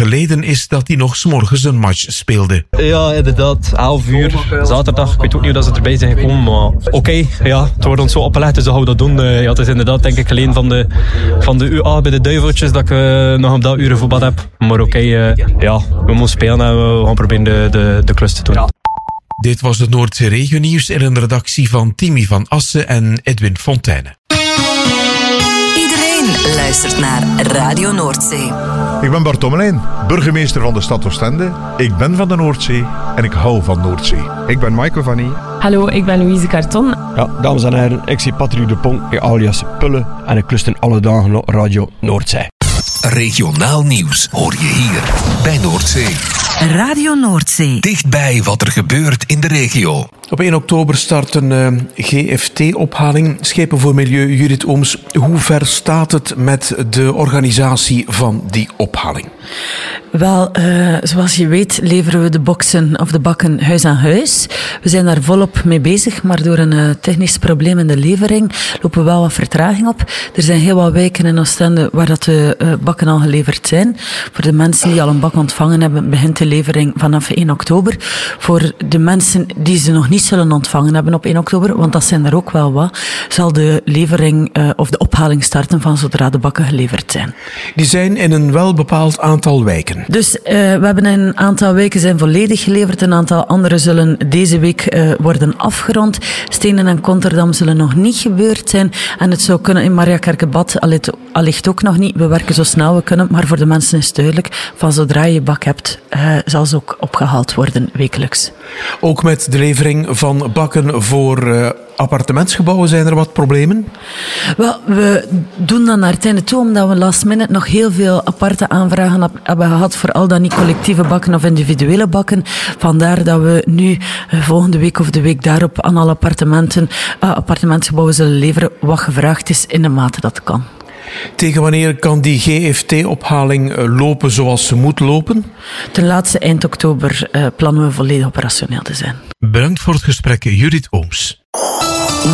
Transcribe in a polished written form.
geleden is dat hij nog 's morgens een match speelde. Ja, inderdaad. 11 uur, zaterdag. Ik weet ook niet hoe dat ze erbij zijn gekomen, maar oké, ja, het wordt ons zo opgelegd, dus dat gaan we dat doen. Ja, het is inderdaad, denk ik, alleen van de UA bij de Duiveltjes dat ik nog op dat uren voetbal heb. Maar oké, ja, we moeten spelen en we gaan proberen de klus te doen. Dit was het Noordzee Regionieuws in een redactie van Timmy van Assen en Edwin Fontaine. Iedereen luistert naar Radio Noordzee. Ik ben Bart Tommelijn, burgemeester van de stad Oostende. Ik ben van de Noordzee en ik hou van Noordzee. Ik ben Michael van Nie. Hallo, ik ben Louise Carton. Ja, dames en heren, ik zie Patrick de Pong, alias Pulle, en ik lust in alle dagen op Radio Noordzee. Regionaal nieuws hoor je hier bij Noordzee. Radio Noordzee. Dichtbij wat er gebeurt in de regio. Op 1 oktober start een GFT-ophaling. Schepen voor Milieu, Judith Ooms. Hoe ver staat het met de organisatie van die ophaling? Wel, zoals je weet leveren we de boksen of de bakken huis aan huis. We zijn daar volop mee bezig, maar door een technisch probleem in de levering lopen we wel wat vertraging op. Er zijn heel wat wijken in Oostende waar dat de bakken al geleverd zijn. Voor de mensen die al een bak ontvangen hebben, begint de levering vanaf 1 oktober. Voor de mensen die ze nog niet zullen ontvangen hebben op 1 oktober, want dat zijn er ook wel wat, zal de levering of de ophaling starten van zodra de bakken geleverd zijn. Die zijn in een wel bepaald aantal wijken. Dus we hebben een aantal wijken zijn volledig geleverd, een aantal andere zullen deze week worden afgerond. Stenen en Konterdam zullen nog niet gebeurd zijn en het zou kunnen in Mariakerkebad allicht ook nog niet. We werken zo snel we kunnen, maar voor de mensen is het duidelijk, van zodra je bak hebt, zal ze ook opgehaald worden wekelijks. Ook met de levering van bakken voor appartementsgebouwen zijn er wat problemen? Wel, we doen dat naar het einde toe, omdat we last minute nog heel veel aparte aanvragen hebben gehad voor al dan niet collectieve bakken of individuele bakken. Vandaar dat we nu volgende week of de week daarop aan alle appartementsgebouwen zullen leveren wat gevraagd is in de mate dat kan. Tegen wanneer kan die GFT-ophaling lopen zoals ze moet lopen? Ten laatste eind oktober plannen we volledig operationeel te zijn. Bedankt voor het gesprek, Judith Ooms.